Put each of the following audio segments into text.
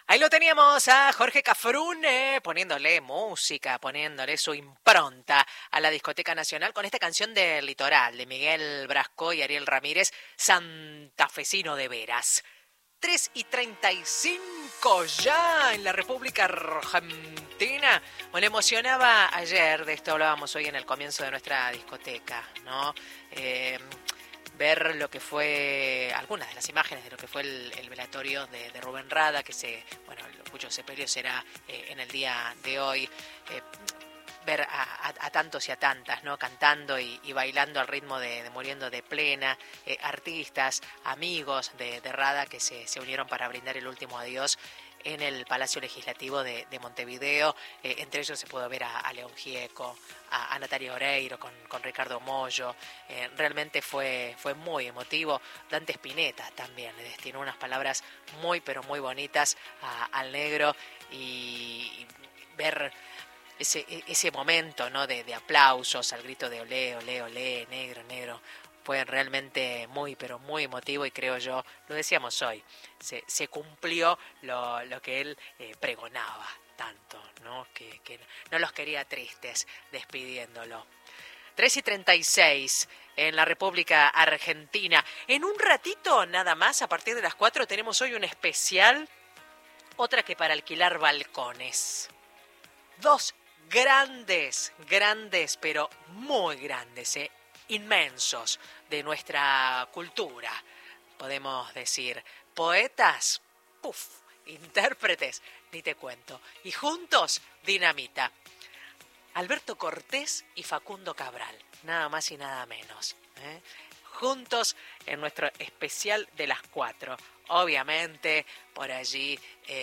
Ahí lo teníamos a Jorge Cafrune poniéndole música, poniéndole su impronta a la Discoteca Nacional con esta canción del Litoral de Miguel Brasco y Ariel Ramírez, Santafesino de Veras. 3:35 ya en la República Argentina. Bueno, emocionaba ayer, de esto hablábamos hoy en el comienzo de nuestra discoteca, ¿no? Ver lo que fue, algunas de las imágenes de lo que fue el velatorio de Rubén Rada, cuyo sepelio será en el día de hoy. Ver a tantos y a tantas, ¿no? Cantando y bailando al ritmo de Muriendo de Plena, artistas, amigos de Rada que se unieron para brindar el último adiós en el Palacio Legislativo de Montevideo. Entre ellos se pudo ver a León Gieco, a Natalia Oreiro con Ricardo Mollo. Realmente fue muy emotivo. Dante Spinetta también le destinó unas palabras muy pero muy bonitas al negro, y ver ese momento, ¿no? de aplausos al grito de olé, olé, olé, negro, negro, fue realmente muy, pero muy emotivo, y creo yo, lo decíamos hoy, se cumplió lo que él pregonaba tanto, ¿no? Que no los quería tristes despidiéndolo. 3:36 en la República Argentina. En un ratito nada más, a partir de las 4, tenemos hoy un especial, otra que para alquilar balcones. Dos grandes, pero muy grandes, inmensos de nuestra cultura, podemos decir, poetas, intérpretes, ni te cuento, y juntos dinamita. Alberto Cortés y Facundo Cabral, nada más y nada menos, juntos en nuestro especial de las 4. Obviamente por allí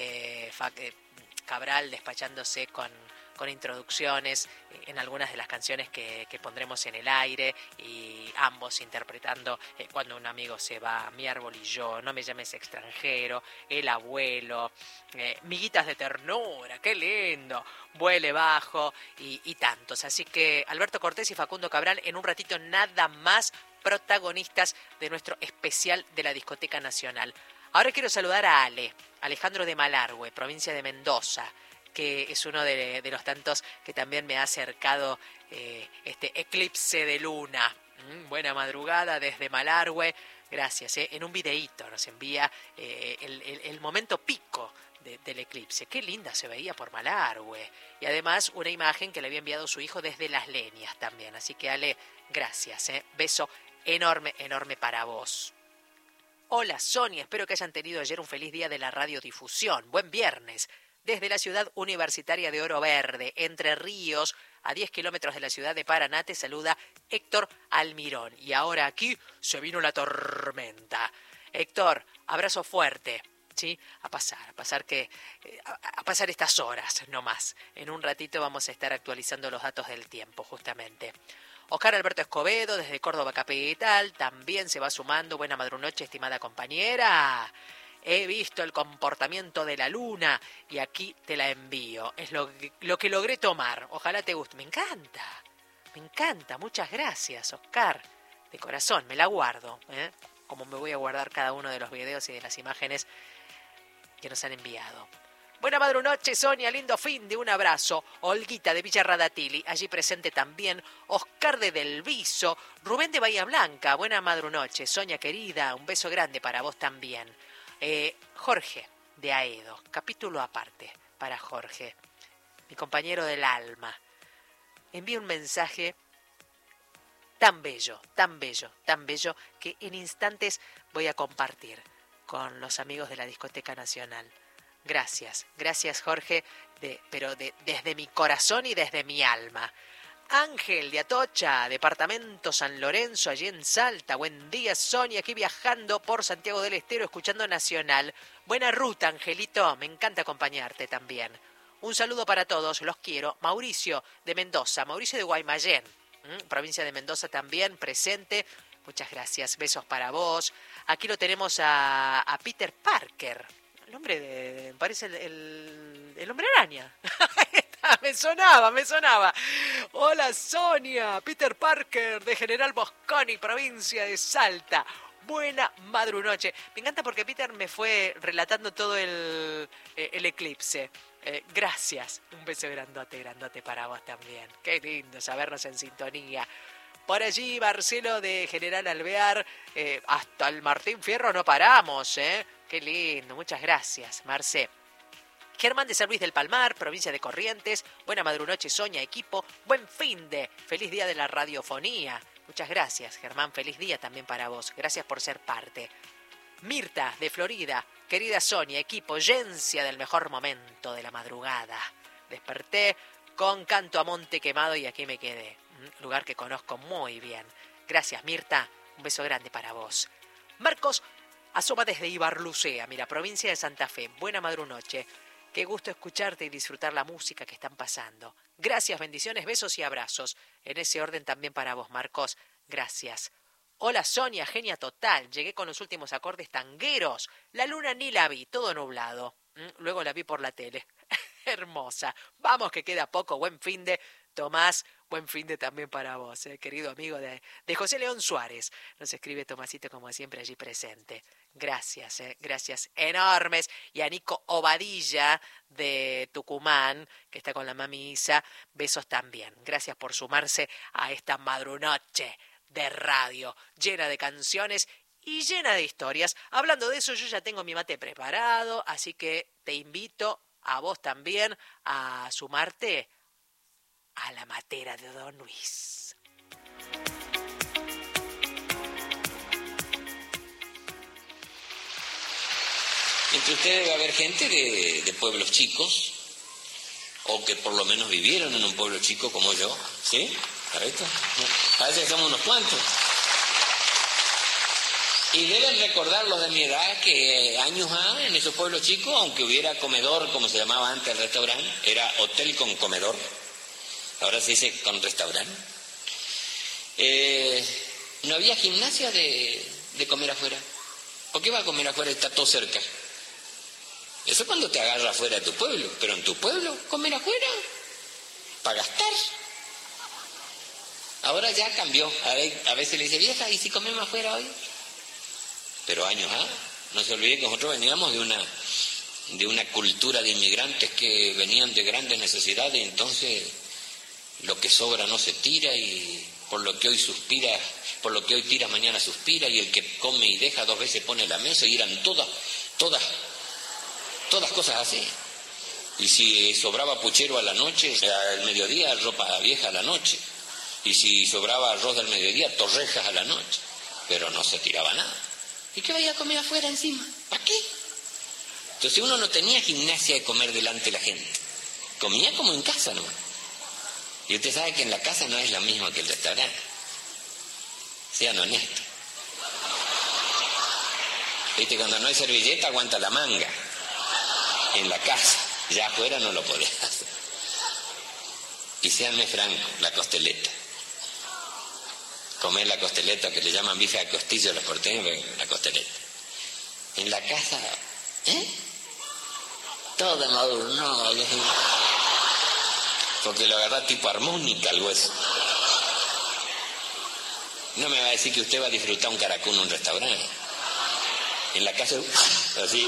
Cabral despachándose con introducciones en algunas de las canciones que pondremos en el aire, y ambos interpretando Cuando un amigo se va, Mi árbol y yo, No me llames extranjero, El abuelo, Miguitas de ternura, qué lindo, Vuele bajo y tantos. Así que Alberto Cortés y Facundo Cabral en un ratito nada más, protagonistas de nuestro especial de la Discoteca Nacional. Ahora quiero saludar a Alejandro de Malargüe, provincia de Mendoza, que es uno de los tantos que también me ha acercado este eclipse de luna. Buena madrugada desde Malargüe, gracias. En un videíto nos envía el momento pico del eclipse. Qué linda se veía por Malargüe. Y además una imagen que le había enviado su hijo desde Las Leñas también. Así que Ale, gracias. Beso enorme, enorme para vos. Hola Sonia, espero que hayan tenido ayer un feliz día de la radiodifusión. Buen viernes. Desde la ciudad universitaria de Oro Verde, Entre Ríos, a 10 kilómetros de la ciudad de Paraná, te saluda Héctor Almirón. Y ahora aquí se vino la tormenta. Héctor, abrazo fuerte, ¿sí? A pasar estas horas, no más. En un ratito vamos a estar actualizando los datos del tiempo, justamente. Oscar Alberto Escobedo, desde Córdoba Capital, también se va sumando. Buena madrunoche, estimada compañera. He visto el comportamiento de la luna y aquí te la envío. Es lo que logré tomar. Ojalá te guste. Me encanta. Muchas gracias, Oscar. De corazón, me la guardo. Como me voy a guardar cada uno de los videos y de las imágenes que nos han enviado. Buena madrunoche, Sonia. Lindo fin de un abrazo. Olguita de Villa Radatili. Allí presente también. Oscar de Del Viso. Rubén de Bahía Blanca. Buena madrunoche, Sonia querida. Un beso grande para vos también. Jorge de Aedo, capítulo aparte para Jorge, mi compañero del alma. Envía un mensaje tan bello, que en instantes voy a compartir con los amigos de la Discoteca Nacional. Gracias Jorge, desde mi corazón y desde mi alma. Ángel de Atocha, departamento San Lorenzo, allí en Salta. Buen día, Sonia, aquí viajando por Santiago del Estero, escuchando Nacional. Buena ruta, Angelito, me encanta acompañarte también. Un saludo para todos, los quiero. Mauricio de Mendoza, Mauricio de Guaymallén, provincia de Mendoza también, presente. Muchas gracias, besos para vos. Aquí lo tenemos a Peter Parker. El nombre parece el Hombre Araña. Me sonaba. Hola Sonia, Peter Parker de General Mosconi, provincia de Salta. Buena madrunoche. Me encanta porque Peter me fue relatando todo el eclipse. Gracias. Un beso grandote, grandote para vos también. Qué lindo sabernos en sintonía. Por allí, Marcelo de General Alvear, hasta el Martín Fierro no paramos, ¿eh? Qué lindo, muchas gracias, Marce. Germán de San Luis del Palmar, provincia de Corrientes, buena madrunoche, Soña, equipo, buen finde, feliz día de la radiofonía. Muchas gracias, Germán, feliz día también para vos, gracias por ser parte. Mirta de Florida, querida Sonia, equipo, yencia del mejor momento de la madrugada. Desperté con canto a monte quemado y aquí me quedé. Lugar que conozco muy bien. Gracias, Mirta. Un beso grande para vos. Marcos asoma desde Ibarlucea, mira, provincia de Santa Fe. Buena madrunoche. Qué gusto escucharte y disfrutar la música que están pasando. Gracias, bendiciones, besos y abrazos. En ese orden también para vos, Marcos. Gracias. Hola, Sonia, genia total. Llegué con los últimos acordes tangueros. La luna ni la vi, todo nublado. Luego la vi por la tele. Hermosa. Vamos que queda poco. Buen finde. Tomás, buen finde también para vos, querido amigo de José León Suárez. Nos escribe Tomasito como siempre allí presente. Gracias, gracias enormes. Y a Nico Obadilla de Tucumán, que está con la mami Isa, besos también. Gracias por sumarse a esta madrunoche de radio, llena de canciones y llena de historias. Hablando de eso, yo ya tengo mi mate preparado, así que te invito a vos también a sumarte a la matera de Don Luis. Entre ustedes debe haber gente de pueblos chicos, o que por lo menos vivieron en un pueblo chico como yo, ¿sí? ¿Correcto? A veces somos unos cuantos. Y deben recordar los de mi edad que años en esos pueblos chicos, aunque hubiera comedor, como se llamaba antes el restaurante, era hotel con comedor. Ahora se dice con restaurante. No había gimnasia de comer afuera. ¿Por qué va a comer afuera? Está todo cerca. Eso es cuando te agarras afuera de tu pueblo. Pero en tu pueblo, comer afuera, para gastar. Ahora ya cambió. A veces le dice, vieja, ¿y si comemos afuera hoy? Pero años, no se olvide que nosotros veníamos de una cultura de inmigrantes que venían de grandes necesidades, y entonces lo que sobra no se tira, y por lo que hoy suspira, por lo que hoy tira mañana suspira, y el que come y deja 2 veces pone la mesa, y eran todas cosas así. Y si sobraba puchero a la noche, al mediodía ropa vieja a la noche, y si sobraba arroz del mediodía, torrejas a la noche, pero no se tiraba nada. ¿Y qué vaya a comer afuera encima? ¿Para qué? Entonces uno no tenía gimnasia de comer delante de la gente, comía como en casa nomás. Y usted sabe que en la casa no es lo mismo que el restaurante. Sean honestos. Viste, cuando no hay servilleta aguanta la manga. En la casa, ya afuera no lo podés hacer. Y séanme francos, la costeleta. Comer la costeleta, que le llaman bife de costillo los porteños, la costeleta. En la casa, todo maduro, no. Porque lo agarra tipo armónica al hueso. No me va a decir que usted va a disfrutar un caracol en un restaurante. En la casa, así,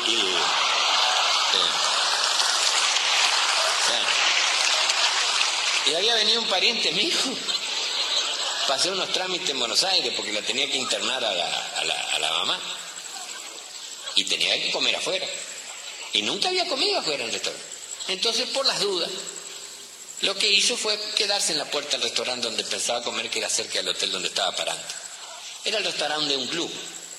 y había venido un pariente mío para hacer unos trámites en Buenos Aires, porque la tenía que internar a la mamá. Y tenía que comer afuera. Y nunca había comido afuera en el restaurante. Entonces, por las dudas, lo que hizo fue quedarse en la puerta del restaurante donde pensaba comer, que era cerca del hotel donde estaba parando. Era el restaurante de un club.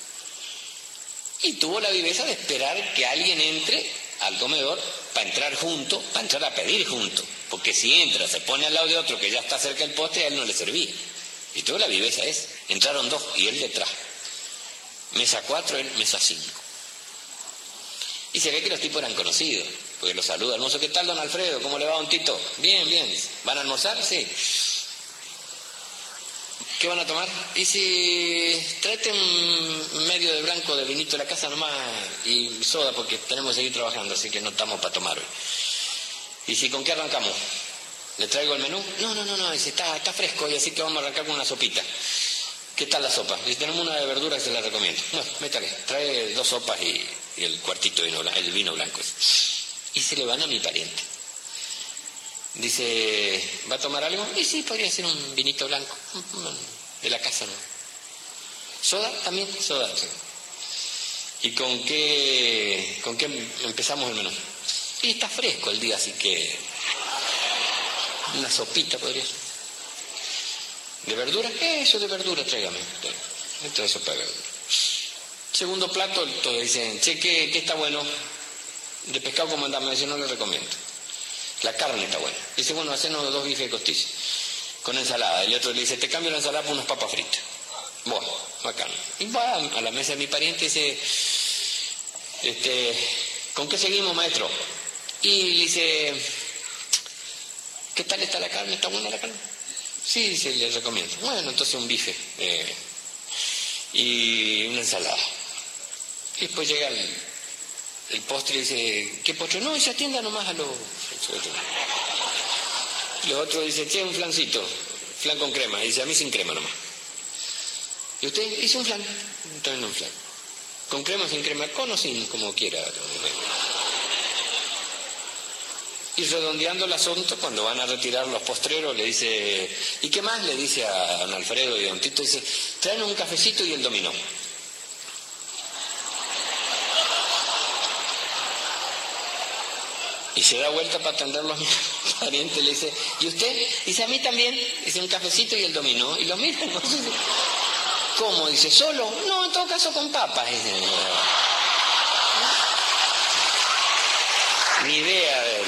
Y tuvo la viveza de esperar que alguien entre al comedor para entrar junto, para entrar a pedir junto. Porque si entra, se pone al lado de otro que ya está cerca del poste, a él no le servía. Y tuvo la viveza esa. Entraron 2 y él detrás. Mesa 4, él mesa 5. Y se ve que los tipos eran conocidos, porque los saluda al mozo. ¿Qué tal, don Alfredo? ¿Cómo le va, don Tito? Bien, bien. ¿Van a almorzar? Sí. ¿Qué van a tomar? Y si tráete un medio de blanco de vinito de la casa nomás y soda, porque tenemos que seguir trabajando, así que no estamos para tomar hoy. ¿Y si con qué arrancamos? ¿Le traigo el menú? No, dice, está fresco hoy, así que vamos a arrancar con una sopita. ¿qué tal la sopa? Dice, tenemos una de verdura que se la recomiendo. Bueno, métale, trae 2 sopas y el cuartito de vino blanco, el vino blanco ese. Y se le van a mi pariente. Dice, ¿va a tomar algo? Y sí, podría ser un vinito blanco, de la casa, ¿no? ¿Soda? También, soda. Sí. ¿Y con qué empezamos el menú? Y está fresco el día, así que una sopita podría ser. ¿De verdura? Eso de verdura, tráigame. Entonces sopa de verdura. Segundo plato, todos dicen, che, ¿qué está bueno? De pescado, como andamos, yo no le recomiendo. La carne está buena. Dice, bueno, hacernos 2 bifes de costilla con ensalada. Y el otro le dice, te cambio la ensalada por unas papas fritas. Bueno, bacán. Y va a la mesa de mi pariente y dice, ¿con qué seguimos, maestro? Y le dice, ¿qué tal está la carne? ¿Está buena la carne? Sí, dice, le recomiendo. Bueno, entonces un bife y una ensalada. Y después llega el postre y dice, ¿qué postre? No, esa tienda nomás a los... Los otros dicen, che, un flancito, flan con crema. Y dice, a mí sin crema nomás. ¿Y usted? Hice un flan. También un flan. ¿Con crema o sin crema? Con o sin, como quiera. Y redondeando el asunto, cuando van a retirar los postreros, le dice, ¿y qué más? Le dice a don Alfredo y don Tito, dice, traen un cafecito y el dominó. Y se da vuelta para atenderlo a mi pariente, le dice, ¿y usted? Dice, a mí también. Dice, un cafecito y el dominó. Y lo mira, no sé. ¿Cómo? Dice, ¿solo? No, en todo caso con papas. Dice, ni idea de